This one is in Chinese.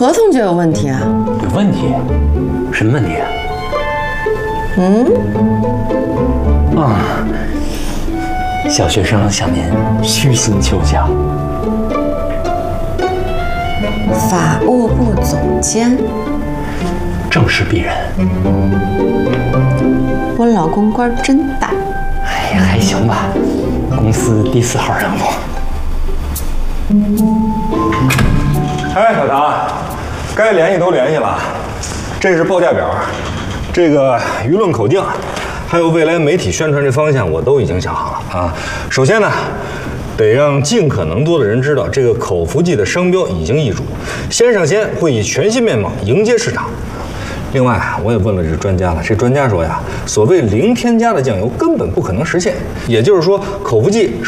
合同就有问题啊？ 有问题？什么问题啊？小学生向您虚心求教。 法务部总监， 正是鄙人。 我老公官真大。 哎，还行吧，公司第4号人物。 哎，小唐，该联系都联系了，这是报价表，这个舆论口径，还有未来媒体宣传这方向，我都已经想好了啊。首先呢，得让尽可能多的人知道，这个口服剂的商标已经易主，先上先会以全新面貌迎接市场。另外，我也问了这专家了，这专家说呀，所谓零添加的酱油根本不可能实现，也就是说，口服剂